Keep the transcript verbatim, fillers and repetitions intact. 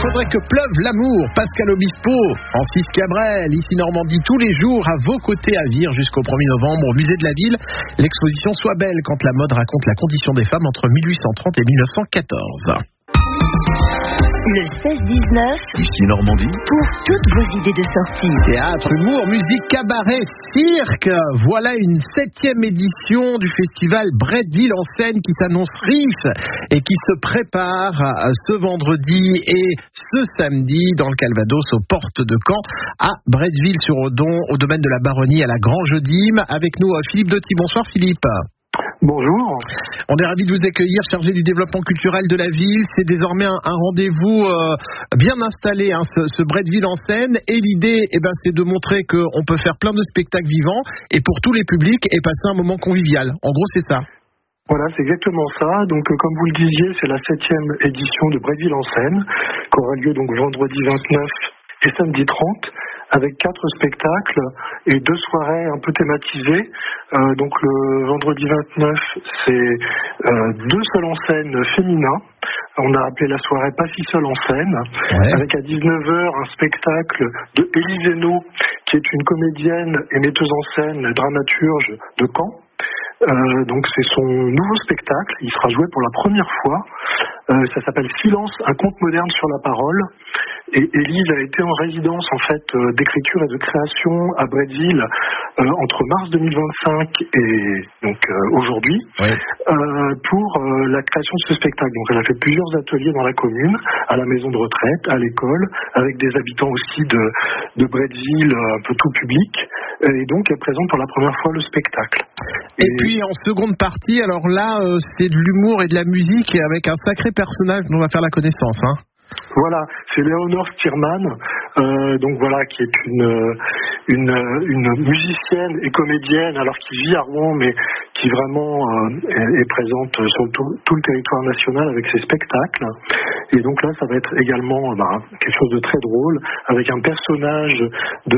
faudrait que pleuve l'amour. Pascal Obispo, Francis Cabrel, ici Normandie, tous les jours à vos côtés à Vire jusqu'au premier novembre au musée de la ville. L'exposition Sois belle quand la mode raconte la condition des femmes entre mille huit cent trente et mille neuf cent quatorze. Le seize dix-neuf, ici Normandie, pour toutes vos idées de sortie. Théâtre, humour, musique, cabaret, cirque. Voilà une septième édition du festival Bretteville en scène qui s'annonce riche et qui se prépare ce vendredi et ce samedi dans le Calvados aux portes de Caen à Bretteville-sur-Odon, au domaine de la Baronnie à la Grange d'Hym. Avec nous Philippe Doty. Bonsoir Philippe. Bonjour. On est ravis de vous accueillir, chargé du développement culturel de la ville. C'est désormais un, un rendez-vous euh, bien installé, hein, ce, ce Bretteville en scène. Et l'idée, eh ben, c'est de montrer qu'on peut faire plein de spectacles vivants et pour tous les publics et passer un moment convivial. En gros, c'est ça. Voilà, c'est exactement ça. Donc, euh, comme vous le disiez, c'est la septième édition de Bretteville en scène, qui aura lieu donc vendredi vingt-neuf et samedi trente. Avec quatre spectacles et deux soirées un peu thématisées. Euh, donc le vendredi vingt-neuf, c'est euh, deux seuls en scène féminins. On a appelé la soirée Pas si seul en scène, ouais. Avec à dix-neuf heures un spectacle de Élise Hainaut, qui est une comédienne et metteuse en scène, dramaturge de Caen. Euh, donc c'est son nouveau spectacle, il sera joué pour la première fois. Euh, ça s'appelle Silence, un conte moderne sur la parole. Et Élise a été en résidence en fait euh, d'écriture et de création à Bretteville euh, entre mars deux mille vingt-cinq et donc euh, aujourd'hui, oui. euh, pour euh, la création de ce spectacle. Donc elle a fait plusieurs ateliers dans la commune, à la maison de retraite, à l'école, avec des habitants aussi de, de Bretteville, un peu tout public. Et donc elle présente pour la première fois le spectacle. Et, et puis en seconde partie, alors là euh, c'est de l'humour et de la musique et avec un sacré personnage dont on va faire la connaissance, hein. Voilà, c'est Léonore Stierman, euh, donc voilà, qui est une, une une musicienne et comédienne, alors qui vit à Rouen, mais qui vraiment euh, est, est présente sur tout, tout le territoire national avec ses spectacles. Et donc là, ça va être également bah, quelque chose de très drôle, avec un personnage de